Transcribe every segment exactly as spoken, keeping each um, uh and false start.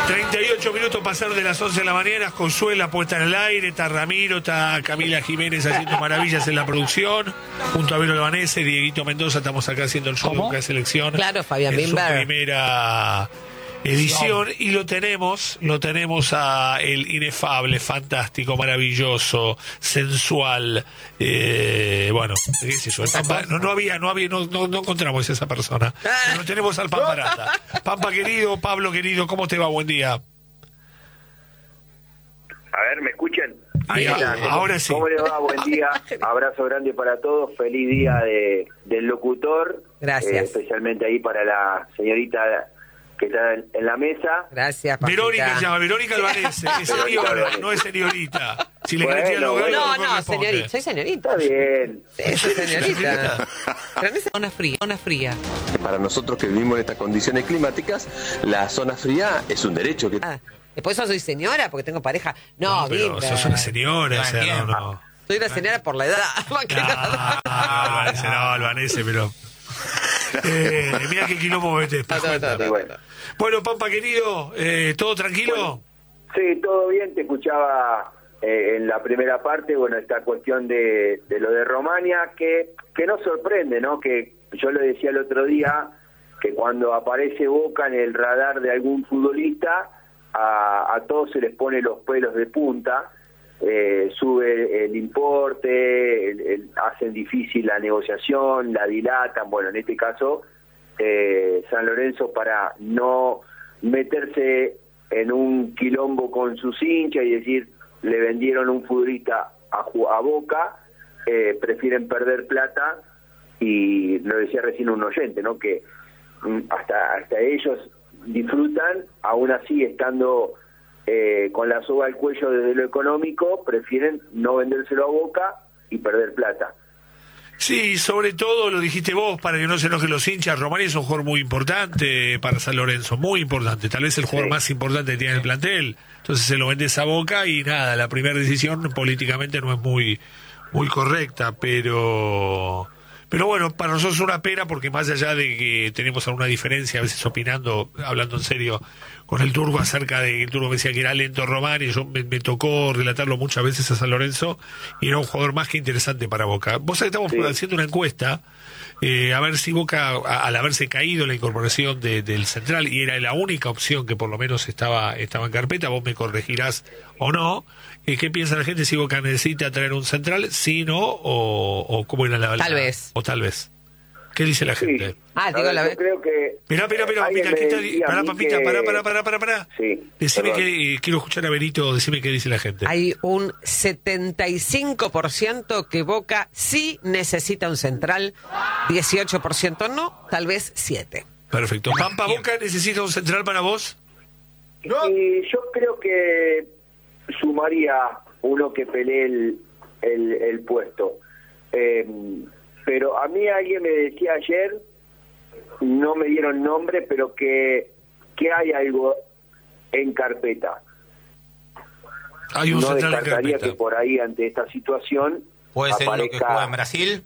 treinta y ocho minutos pasar de las once de la mañana, Consuela puesta en el aire, está Ramiro, está Camila Jiménez haciendo maravillas en la producción, junto a Vero Albanese, Dieguito Mendoza, estamos acá haciendo el show de Selección. Claro, Fabián en su Bimber. primera edición, y lo tenemos, lo tenemos a el inefable, fantástico, maravilloso, sensual, eh, bueno, ¿qué es eso? El Pampa, no, no había, no había, no, no, no encontramos esa persona. Pero lo tenemos al Pamparata. Pampa querido, Pablo querido, ¿cómo te va? Buen día. A ver, ¿me escuchan? Ahí, está. ahora sí. ¿Cómo les va? Buen día. Abrazo grande para todos. Feliz día de, del locutor. Gracias. Eh, especialmente ahí para la señorita que está en, en la mesa. Gracias, Pampita. Verónica se llama, Verónica Albanese, es señora, no es señorita. Si le Bueno, querés dialogar, bueno. No, no no, corresponde. señorita, soy señorita. Está bien. Sí, soy señorita. Pero en esa zona fría, zona fría. Para nosotros que vivimos en estas condiciones climáticas, la zona fría es un derecho que... Ah, después yo soy señora porque tengo pareja. No, No, pero Bimber. sos una señora, o sea, no, no. Soy una señora por la edad. más que nada. No, Albanese, no, Albanese, pero... Eh, mira qué quilombo metes. No, no, no, no, Bueno. Bueno, Pampa querido, eh, ¿todo tranquilo? Sí, todo bien. Te escuchaba eh, en la primera parte, bueno, esta cuestión de, de lo de Romania, que, que nos sorprende, ¿no? Que yo lo decía el otro día, que cuando aparece Boca en el radar de algún futbolista, a, a todos se les pone los pelos de punta, eh, sube el importe, el, el, hacen difícil la negociación, la dilatan, bueno, en este caso, eh, San Lorenzo, para no meterse en un quilombo con sus hinchas y decir, le vendieron un futbolista a, a Boca, eh, prefieren perder plata, y lo decía recién un oyente, ¿no? Que mm, hasta hasta ellos disfrutan, aún así estando eh, con la soga al cuello desde lo económico, prefieren no vendérselo a Boca y perder plata. Sí, sobre todo lo dijiste vos, para que no se enojen los hinchas. Romani es un jugador muy importante para San Lorenzo, muy importante, tal vez el jugador Sí. más importante que tiene el plantel. Entonces se lo vendes a Boca y nada, la primera decisión políticamente no es muy muy correcta, pero pero bueno, para nosotros es una pena, porque más allá de que tenemos alguna diferencia, a veces opinando, hablando en serio con el Turco acerca de que el Turco me decía que era lento Román, y yo me, me tocó relatarlo muchas veces a San Lorenzo, y era un jugador más que interesante para Boca. Vos sabés que estamos Sí. haciendo una encuesta, eh, a ver si Boca, a- al haberse caído la incorporación de, del Central, y era la única opción que por lo menos estaba, estaba en carpeta, vos me corregirás o no, eh, ¿qué piensa la gente si Boca necesita traer un Central? ¿Sí, no? ¿O, o cómo era la, la- Tal vez. O tal vez. ¿Qué dice la gente? Sí. Ah, A digo ver, la yo vez. creo que... Mirá, mirá, mirá, alguien mira, me ¿qué está? decía a Pará, mí papita, que- pará, pará, pará, pará, pará. Sí, Decime perdón. que, quiero escuchar a Berito, decime qué dice la gente. Hay un setenta y cinco por ciento que Boca sí necesita un central, dieciocho por ciento no, tal vez siete. Perfecto. Pampa, Boca necesita un central para vos. Y yo creo que sumaría uno que pelee el, el, el puesto. Eh, pero a mí alguien me decía ayer, no me dieron nombre, pero que, que hay algo en carpeta. Hay un No central en descartaría carpeta. que por ahí, ante esta situación, ¿Puede ser uno que aparezca... juega en Brasil?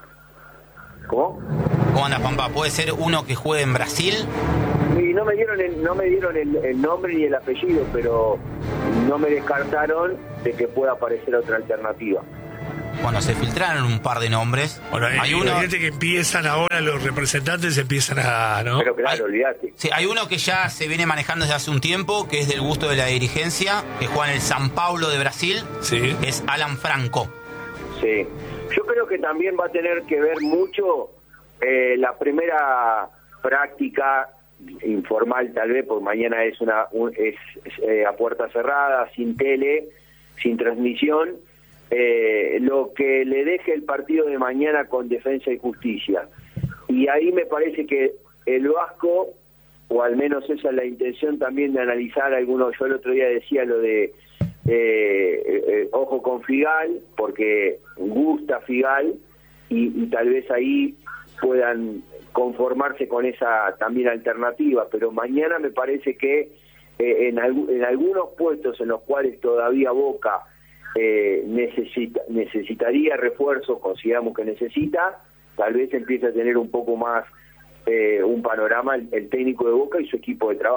¿Cómo? ¿Cómo anda, Pampa? ¿Puede ser uno que juegue en Brasil? Y no me dieron el, no me dieron el, el nombre ni el apellido, pero no me descartaron de que pueda aparecer otra alternativa. Bueno, se filtraron un par de nombres. Bueno, hay hay uno, que empiezan ahora los representantes, empiezan a... ¿no? Pero claro, Hay- olvídate. sí, hay uno que ya se viene manejando desde hace un tiempo, que es del gusto de la dirigencia, que juega en el San Paulo de Brasil, Sí. es Alan Franco. Sí. Yo creo que también va a tener que ver mucho eh, la primera práctica informal, tal vez, porque mañana es una un- es, es, eh, a puerta cerrada, sin tele, sin transmisión, eh, lo que le deje el partido de mañana con Defensa y Justicia. Y ahí me parece que el Vasco, o al menos esa es la intención también de analizar algunos, yo el otro día decía lo de eh, eh, ojo con Figal, porque gusta Figal, y, y tal vez ahí puedan conformarse con esa también alternativa, pero mañana me parece que eh, en, algu- en algunos puestos en los cuales todavía Boca eh, necesita, necesitaría refuerzo, consideramos que necesita, tal vez empiece a tener un poco más eh, un panorama el, el técnico de Boca y su equipo de trabajo.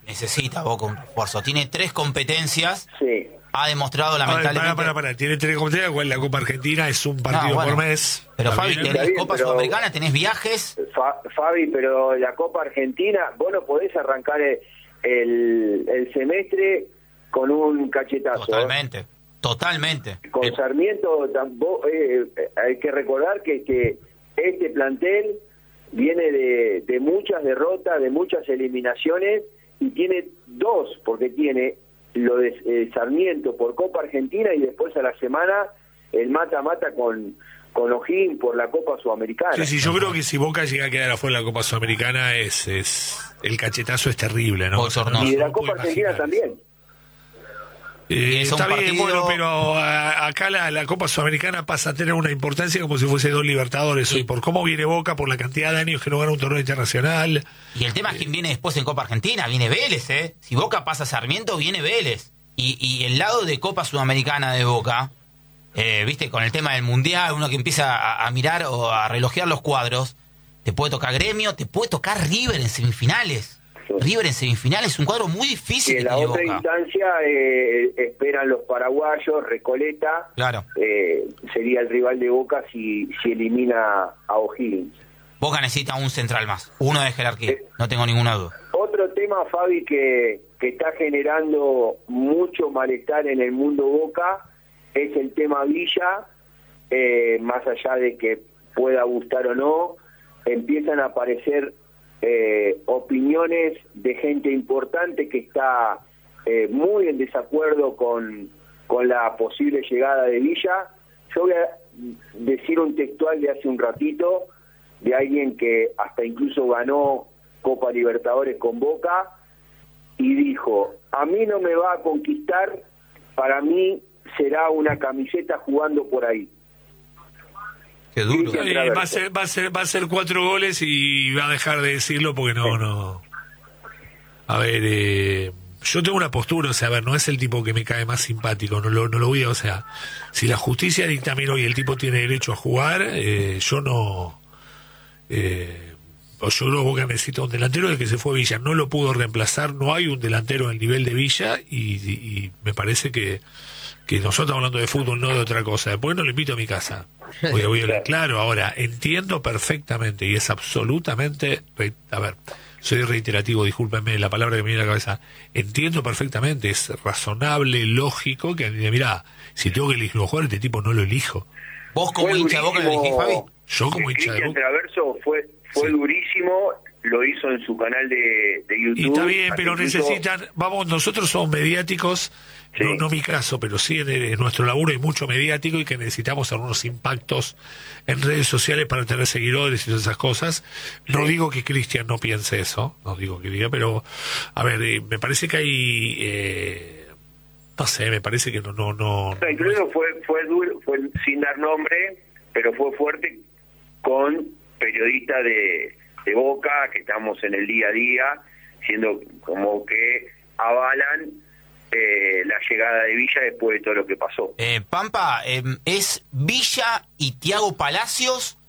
Necesita Boca un refuerzo. Tiene tres competencias. Sí. Ha demostrado Para, lamentablemente... para, para, tiene tres competencias, igual la Copa Argentina es un partido No, bueno. por mes. Pero Está Fabi, bien. tenés bien, Copa pero- Sudamericana, tenés viajes. Fa- Fabi, pero la Copa Argentina, vos no podés arrancar el, el, el semestre con un cachetazo. ¿eh? Totalmente, totalmente. Con Eh, Sarmiento tampoco, eh, eh, hay que recordar que, que este plantel viene de, de muchas derrotas, de muchas eliminaciones, y tiene dos, porque tiene lo de eh, Sarmiento por Copa Argentina y después a la semana el mata-mata con, con O'Higgins por la Copa Sudamericana. Sí, sí, yo creo que si Boca llega a quedar afuera de la Copa Sudamericana, es, es el cachetazo es terrible, ¿no? Bochornoso. Y de la No puedo Copa Argentina imaginar. también. Eh, Es un está bien, partido- bueno, pero a- acá la, la Copa Sudamericana pasa a tener una importancia como si fuese dos Libertadores hoy, por cómo viene Boca, por la cantidad de años que no gana un torneo internacional. Y el tema es quién viene después en Copa Argentina. Viene Vélez, ¿eh? Si Boca pasa a Sarmiento, viene Vélez. Y, y el lado de Copa Sudamericana de Boca, eh, viste, con el tema del Mundial, uno que empieza a, a mirar o a relojear los cuadros, te puede tocar Gremio, te puede tocar River en semifinales. Sí. River en semifinales es un cuadro muy Y difícil en que la tiene otra Boca. instancia eh, esperan los paraguayos, Recoleta, Claro. eh, sería el rival de Boca si, si elimina a O'Higgins. Boca necesita un central más, uno de jerarquía, Eh. no tengo ninguna duda. Otro tema, Fabi, que, que está generando mucho malestar en el mundo Boca es el tema Villa, eh, más allá de que pueda gustar o no, empiezan a aparecer eh, opiniones de gente importante que está eh, muy en desacuerdo con, con la posible llegada de Villa. Yo voy a decir un textual de hace un ratito, de alguien que hasta incluso ganó Copa Libertadores con Boca, y dijo: a mí no me va a conquistar, para mí será una camiseta jugando por ahí. Qué duro. Sí, Eh, va a ser, va a ser, va a ser cuatro goles y va a dejar de decirlo porque no, no. A ver, eh, yo tengo una postura, o sea, a ver, no es el tipo que me cae más simpático, no lo, no lo voy a, o sea, si la justicia dictaminó y el tipo tiene derecho a jugar, eh, yo no, eh, o yo creo que Boca necesita un delantero, de que se fue Villa, no lo pudo reemplazar, no hay un delantero al nivel de Villa y, y, y me parece que que nosotros estamos hablando de fútbol, no de otra cosa. Después no lo invito a mi casa. Voy, voy a hablar claro. Ahora, entiendo perfectamente y es absolutamente... re- A ver, soy reiterativo, discúlpenme la palabra que me viene a la cabeza. Entiendo perfectamente, es razonable, lógico, que mira, si tengo que elegir un jugador, este tipo no lo elijo. ¿Vos como Fue hincha de Boca lo elegís, Fabi? Yo como hincha de Cristian Boca... Traverso fue, fue Sí. durísimo, lo hizo en su canal de, de YouTube. Y está bien, pero Hasta incluso- necesitan, vamos, nosotros somos mediáticos, Sí. no, no mi caso, pero sí en, en nuestro laburo hay mucho mediático y que necesitamos algunos impactos en redes sociales para tener seguidores y todas esas cosas. No digo que Cristian no piense eso, no digo que diga, pero a ver, eh, me parece que hay, eh, no sé, me parece que no, no, no. No, incluso fue, fue duro, fue sin dar nombre, pero fue fuerte con periodistas de, de Boca, que estamos en el día a día, siendo como que avalan eh, la llegada de Villa después de todo lo que pasó. Eh, Pampa, eh, ¿es Villa y Thiago Palacios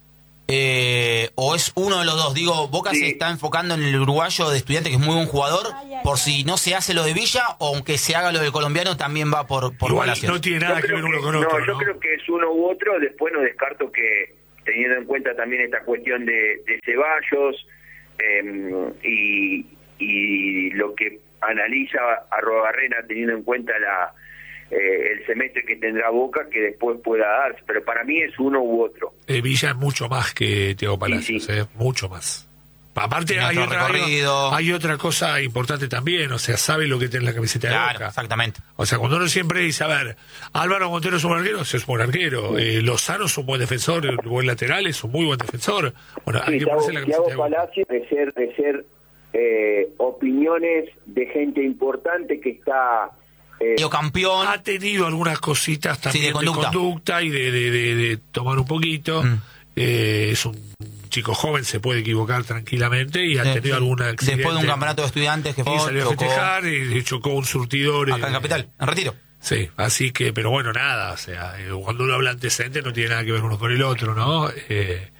eh, o es uno de los dos? Digo, Boca Sí. se está enfocando en el uruguayo de Estudiante, que es muy buen jugador, por si no se hace lo de Villa, o aunque se haga lo del colombiano, también va por, por Igual Palacios. no tiene Yo nada que creo ver uno que- con no, otro, yo ¿no? creo que es uno u otro. Después no descarto que, teniendo en cuenta también esta cuestión de, de Ceballos eh, y, y lo que analiza Arrobarrena, teniendo en cuenta la eh, el semestre que tendrá Boca, que después pueda darse, pero para mí es uno u otro. Eh, Villa es mucho más que Thiago Palacios, Sí, sí. eh, mucho más. Aparte Tiene hay otro otra, hay, recorrido. hay otra cosa importante también, o sea, sabe lo que tiene la camiseta de Claro, Boca. exactamente. O sea, cuando uno siempre dice, a ver, Álvaro Montero es un buen arquero, sí, es un buen arquero, eh, Lozano es un buen defensor, un buen lateral, es un muy buen defensor. Bueno, hay Sí, que Thiago, ponerse la camiseta Thiago de Boca. Palacio, de ser, de ser eh, opiniones de gente importante que está... eh, Tío campeón. Ha tenido algunas cositas también Sí, de conducta. conducta y de, de, de- de tomar un poquito. Mm. Eh, es un chico joven, se puede equivocar tranquilamente y ha Sí, tenido sí. algún accidente. Después de un campeonato de estudiantes que fue Y salió a chocó festejar y chocó un surtidor. acá en eh, Capital, en Retiro. Sí, así que, pero bueno, nada, o sea, eh, cuando uno habla antecedentes no tiene nada que ver uno con el otro, ¿no? Eh,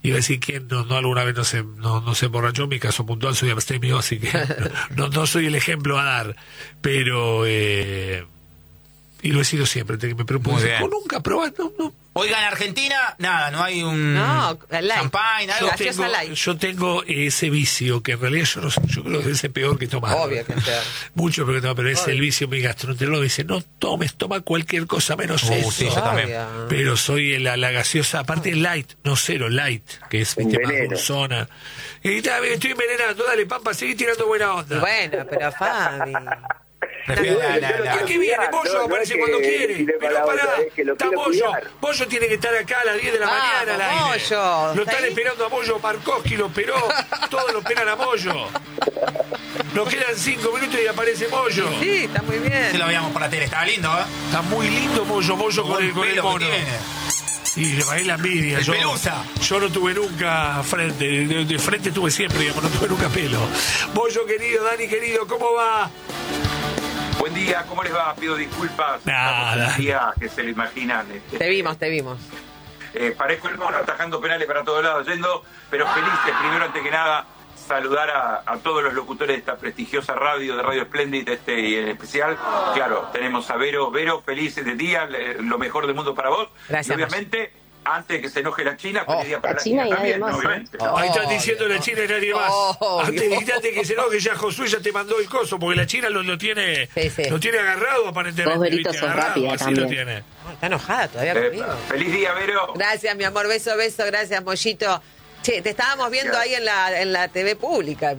Iba a decir quién no, no alguna vez no se, no, no se emborrachó. En mi caso puntual soy abstemio, así que no, no soy el ejemplo a dar. Pero, eh, y lo he sido siempre. Te, me pregunto, ¿vos nunca probaste? No, no. Oiga, en Argentina, nada, no hay un no, champagne, algo. Yo tengo, yo tengo ese vicio que en realidad yo, no, yo creo que es el peor que tomar. Obvio que sea. Mucho peor que tomar, pero es el vicio. Mi gastroenterólogo dice, no tomes, toma cualquier cosa menos uh, eso. Sí, yo también. Pero soy la, la gaseosa, aparte light, no cero, light, que es viste, más dulzona. Y está, estoy envenenando, dale, Pampa, seguí tirando buena onda. Bueno, pero Fabi... Prefiero la, la, la... Aquí viene Bollo, no, aparece no cuando quiere. Si pero pará, está Bollo. Bollo tiene que estar acá a las diez de la ah, mañana al aire. Bollo. Lo están ahí? Esperando a Bollo. Markowski lo esperó. Todos lo esperan a Bollo. Nos quedan cinco minutos y aparece Bollo. Sí, está muy bien. Sí, lo veíamos por la tele. Estaba lindo, ¿eh? Está muy lindo Bollo. Bollo con el, con el mono. Y le bajé la envidia. El yo, pelusa. Yo no tuve nunca frente. De, de frente tuve siempre, digamos. No tuve nunca pelo. Bollo querido, Dani querido, ¿cómo va? Buen día, ¿cómo les va? Pido disculpas. Nada. Un día que se lo imaginan. Este, te vimos, te vimos. Eh, parezco el mono atajando penales para todos lados, yendo, pero felices. Primero, antes que nada, saludar a, a todos los locutores de esta prestigiosa radio, de Radio Splendid, este, y en especial, claro, tenemos a Vero. Vero, felices de día, lo mejor del mundo para vos. Gracias. Y obviamente... Antes que se enoje la China, oh, feliz día para la China, China también, ¿no? Obviamente. Oh, ahí están diciendo la China y nadie más. Oh, antes dijiste que se enoje, ya Josué ya te mandó el coso, porque la China lo, lo tiene sí, sí. lo tiene agarrado aparentemente. Vos, Verito, sos rápida así también. Lo tiene. Oh, está enojada todavía Eh, conmigo. feliz día, Vero. Gracias, mi amor. Beso, beso. Gracias, Mollito. Che, te estábamos viendo ya. ahí en la, en la T V pública.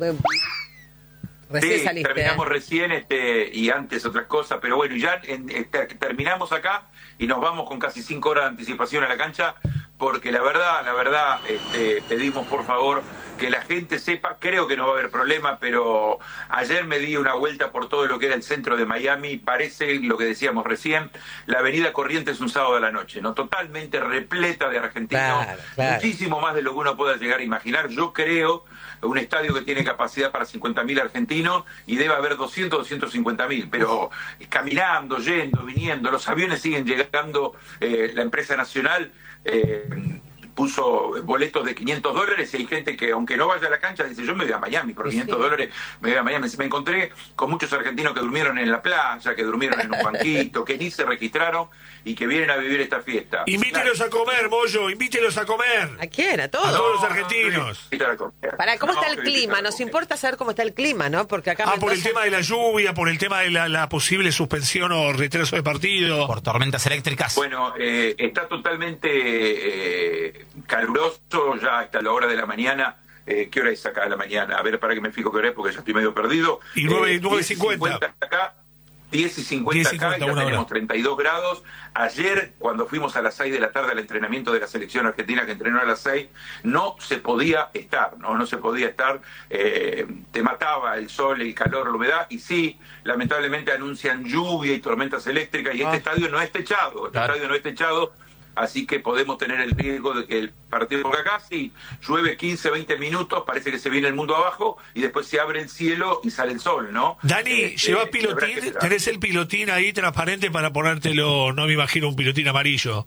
Recién sí, saliste. terminamos ¿eh? recién este, y antes otras cosas, pero bueno, ya en, en, terminamos acá y nos vamos con casi cinco horas de anticipación a la cancha, porque la verdad, la verdad, este, pedimos por favor que la gente sepa, creo que no va a haber problema, pero ayer me di una vuelta por todo lo que era el centro de Miami, parece lo que decíamos recién, la avenida Corrientes un sábado a la noche, ¿no? Totalmente repleta de argentinos, claro, claro. muchísimo más de lo que uno pueda llegar a imaginar. Yo creo un estadio que tiene capacidad para cincuenta mil argentinos y debe haber doscientos, doscientos cincuenta mil, pero caminando, yendo, viniendo, los aviones siguen llegando, eh, la empresa nacional eh, puso boletos de quinientos dólares y hay gente que aunque no vaya a la cancha dice yo me voy a Miami por quinientos dólares, me voy a Miami. Me encontré con muchos argentinos que durmieron en la playa, que durmieron en un banquito, que ni se registraron y que vienen a vivir esta fiesta. Invítelos a comer, Bollo, invítelos a comer. ¿A quién? A todos. A todos los argentinos. Para, ¿cómo no, está el clima? Nos importa saber cómo está el clima, ¿no? Porque acá... Ah, Mendoza... por el tema de la lluvia, por el tema de la, la posible suspensión o retraso de partido. Por tormentas eléctricas. Bueno, eh, está totalmente eh, caluroso ya hasta la hora de la mañana. Eh, ¿Qué hora es acá de la mañana? A ver, para que me fijo qué hora es porque ya estoy medio perdido. Y nueve eh, y cincuenta. Acá. diez y cincuenta acá, ya tenemos treinta y dos grados. Ayer, cuando fuimos a las seis de la tarde al entrenamiento de la selección argentina, que entrenó a las seis, no se podía estar, no, no se podía estar. Eh, te mataba el sol, el calor, la humedad, y sí, lamentablemente anuncian lluvia y tormentas eléctricas, y este ah. estadio no es techado, este claro. estadio no es techado, así que podemos tener el riesgo de que el partido, porque acá sí, llueve quince, veinte minutos, parece que se viene el mundo abajo y después se abre el cielo y sale el sol, ¿no? Dani, eh, ¿llevas eh, pilotín? ¿Tenés el pilotín ahí transparente para ponértelo? No me imagino un pilotín amarillo.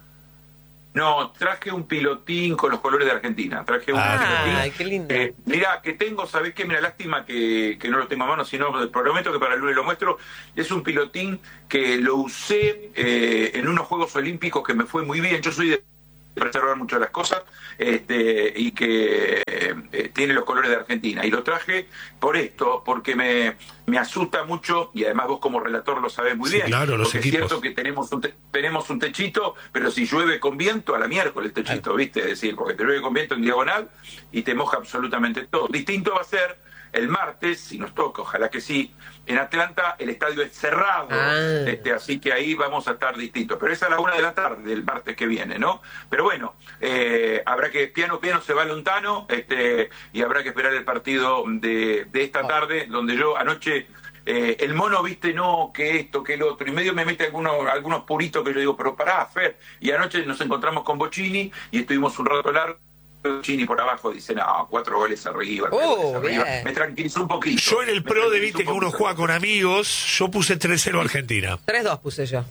No, traje un pilotín con los colores de Argentina. Traje un ah, pilotín. Ay, qué lindo. Eh, mira, que tengo, ¿sabés qué? Mira, lástima que, que no lo tengo a mano, sino prometo que para el lunes lo muestro. Es un pilotín que lo usé eh, en unos Juegos Olímpicos que me fue muy bien. Yo soy de preservar mucho las cosas este, y que eh, tiene los colores de Argentina. Y lo traje por esto, porque me, me asusta mucho, y además vos como relator lo sabés muy sí, bien, claro, los porque equipos. es cierto que tenemos un, te, tenemos un techito, pero si llueve con viento, a la miércoles el techito, claro. ¿viste? Es decir, porque te llueve con viento en diagonal y te moja absolutamente todo. Distinto va a ser el martes, si nos toca, ojalá que sí, en Atlanta el estadio es cerrado, ah. este, así que ahí vamos a estar distintos. Pero es a la una de la tarde del martes que viene, ¿no? Pero bueno, eh, habrá que, piano piano se va Lontano, este, y habrá que esperar el partido de, de esta tarde, donde yo anoche... Eh, el mono, viste, no, que esto, que el otro, y medio me mete algunos, algunos puritos que yo digo, pero pará, Fer, y anoche nos encontramos con Bocini y estuvimos un rato largo. Chini por abajo dice, no, cuatro goles arriba, oh, goles arriba. Me tranquilizó un poquito. Yo en el Pro de viste que uno juega con amigos, yo puse tres cero Argentina. tres dos puse yo. Eh,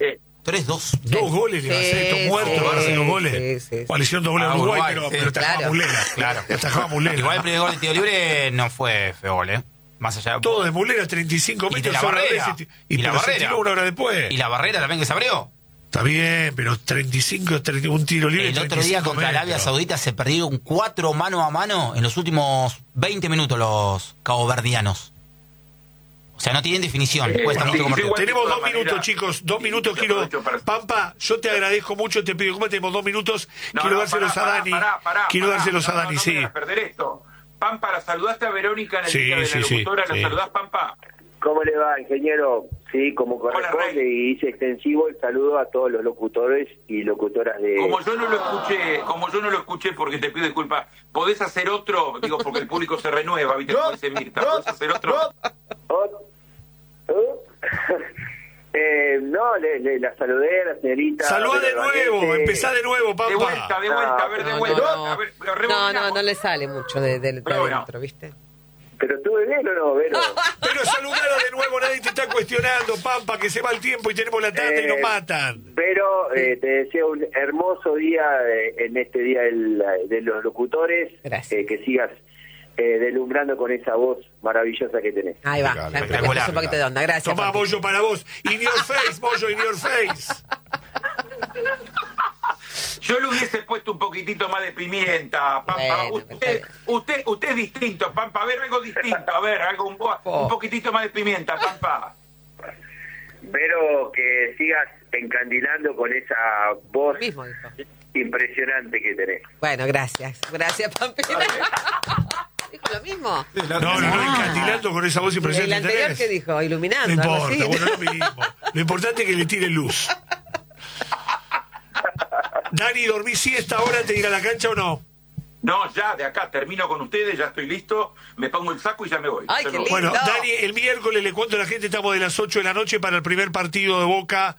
tres dos. Dos goles le va a hacer estos Sí, muertos, sí, va a hacer dos goles. sí, sí, sí. Bueno, le hicieron dos goles Ah, a Uruguay, Uruguay, pero, sí. pero atajaba Claro. Muslera. Claro. Atajaba Muslera. Igual el primer gol de tiro libre no fue feo gol, ¿eh? Más allá Todo de Muslera, treinta y cinco Y de metros. la sobre barrera. Messi, Y la pero se barrera. tiró una hora después. Y la barrera también que se abrió. Está bien, pero treinta y cinco, treinta, un tiro libre. El otro treinta y día cinco contra metros. Arabia Saudita se perdieron cuatro mano a mano en los últimos veinte minutos los caboverdianos. O sea, no tienen definición. Sí, Cuesta sí, mucho como sí, igual- Tenemos de dos todas minutos, maneras, chicos. Dos sí, minutos yo quiero. aprovecho para- Pampa, yo te agradezco mucho. Te pido, como tenemos dos minutos, No, quiero no, dárselos pará, a Dani. pará, pará, quiero pará. dárselos a No, no, Dani, no sí. me hagas perder esto. Pampa, ¿la saludaste a Verónica en el Sí, día de la sí, sí, locutora? ¿La sí. saludás, Pampa? ¿Cómo le va, ingeniero? Sí, como corresponde, Rey. y hice extensivo el saludo a todos los locutores y locutoras de... Como yo no lo escuché, como yo no lo escuché, porque te pido disculpas, ¿podés hacer otro? Digo, porque el público se renueva, ¿viste? Como dice Mirta, ¿podés hacer otro? Oh, oh. eh, no, le, le- la saludé a la señorita... Saludá de Vero nuevo, Valente. empezá de nuevo, De vuelta, Pampa. de vuelta, a ver, de No, vuelta. no, A ver, no, rebobinamos. no, no le sale mucho de, de, de Pero bueno. adentro, ¿viste? ¿Pero estuve bien o no, Vero? Pero saludalo de nuevo, nadie te está cuestionando, Pampa, que se va el tiempo y tenemos la tanda y nos Eh, matan. Pero eh, te deseo un hermoso día eh, en este día del- de los locutores. Gracias. eh, que sigas eh, deslumbrando con esa voz maravillosa que tenés. Ahí va, Impecable, le espectacular. puse un poquito de onda. Gracias. Tomá, Papi. Bollo, para vos. In your face, Bollo, in your face. Yo le hubiese puesto un poquitito más de pimienta, Pampa. Bueno, usted, está bien. usted, usted es distinto, Pampa. A ver, algo distinto. A ver, algo un, po- Oh. un poquitito más de pimienta, Pampa. Pero que sigas encandilando con esa voz Mismo dijo. impresionante que tenés. Bueno, gracias. Gracias, Pampina. ¿Dijo lo mismo? No, no, no, encandilando con esa voz El impresionante. anterior tenés. que dijo, iluminando. No algo importa, así. bueno, lo mismo. Lo importante es que le tire luz. Dani, ¿dormís siesta ahora antes de ir a la cancha o no? No, ya, de acá, termino con ustedes, ya estoy listo, me pongo el saco y ya me voy. Ay, Ya qué me voy. lindo. Bueno, Dani, el miércoles le cuento a la gente, estamos de las ocho de la noche para el primer partido de Boca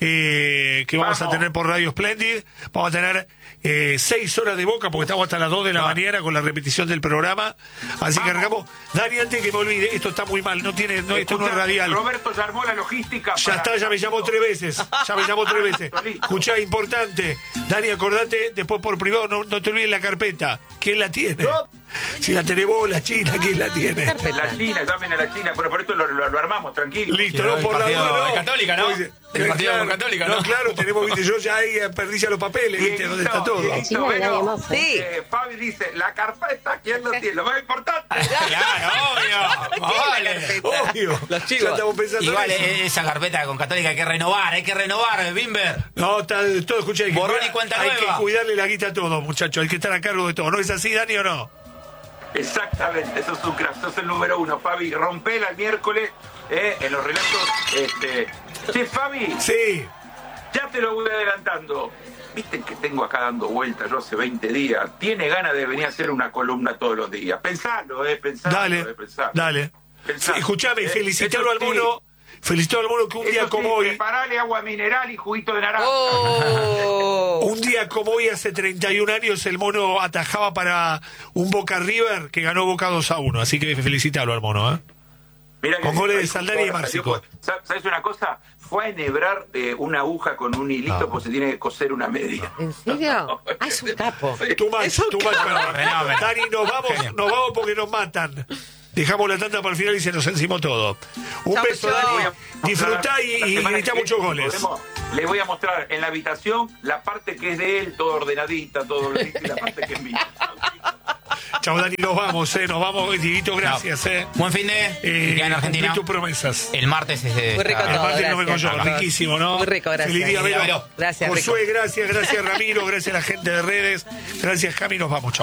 eh, que vamos, Vamos. a tener por Radio Splendid. Vamos a tener eh, seis horas de Boca porque estamos hasta las dos de la mañana con la repetición del programa. Así que arrancamos. Dani, antes que me olvide, esto está muy mal, no tiene, no, esto no es Escuchá, radial. Roberto ya armó la logística. Ya para- está, ya me llamó tres veces. Ya me llamó tres veces. Listo, listo. Escuchá, importante. Dani, acordate, después por privado, no, no te olvides la carpeta. ¿Quién la tiene? Si la tenés vos, la China, ¿quién la tiene? La China, llamen a la China, pero por esto lo, lo- lo armamos, tranquilo. Listo, Sí, no el por la partido duda, no. de Católica, ¿no? Pues, El eh, partido claro, con Católica, no, ¿no? claro, tenemos, viste, yo ya ahí perdí ya los papeles, viste, Dieguito, dónde está todo. Dieguito, China de bueno, nadie más, ¿eh? Sí. eh, Fabi dice, la carpeta, ¿quién lo tiene? Lo más importante. Claro, obvio. Más vale. Obvio. Los chivos. Ya estamos pensando Igual en eso. eh, esa carpeta con Católica hay que renovar, hay que renovar, Bimber. No, está todo, escucha, hay que, Borrón y cuidar- cuenta hay nueva. que cuidarle la guita a todo, muchachos, hay que estar a cargo de todo. ¿No es así, Dani, o no? Exactamente, eso es un crack, sos el número uno, Fabi. Rompela el miércoles eh, en los relatos. Este... Che, Fabi, Sí. ya te lo voy adelantando. Viste que tengo acá dando vueltas yo hace veinte días. Tiene ganas de venir a hacer una columna todos los días. Pensalo, eh, pensalo. Dale, eh, pensalo. dale. Pensalo. Escuchame, Eh, felicitalo eso al sí, mono. Felicitalo al mono que un día eso sí, como hoy. preparale agua mineral y juguito de naranja. Oh. Un día como hoy, hace treinta y un años, el mono atajaba para un Boca River que ganó Boca dos a uno. Así que felicitalo al mono, ¿eh? Mirá que Con goles de justo Saldani y ahora Márcico. salió, pues, ¿sabes una cosa? Fue a enhebrar eh, una aguja con un hilito No. porque se tiene que coser una media. ¿En serio? Ah, es un capo. Too much, Es un too much, capo. perdón. Fenómeno. Dani, nos vamos, nos vamos porque nos matan. Dejamos la tanda para el final y se nos encimó todo. Un Chau, beso, chau. Dani. Voy a Disfrutá mostrar y, la y semana grita que muchos viene, goles. podemos- Le voy a mostrar en la habitación la parte que es de él, todo ordenadita, todo blanquito, y la parte que es mía. Chau, Dani, nos vamos, ¿eh? Nos vamos. Dieguito, gracias, ¿eh? Buen fin de. Eh, y queda en Argentina. cumplí tus promesas. El martes es de. Muy rico esta- El todo. martes no vengo gracias. yo, riquísimo, ¿no? Muy rico, gracias. Feliz día, Feliz día, Vero. Vero. Gracias, Rico. Josué, gracias, gracias, Ramiro, gracias a la gente de redes. Gracias, Cami, nos vamos, chau.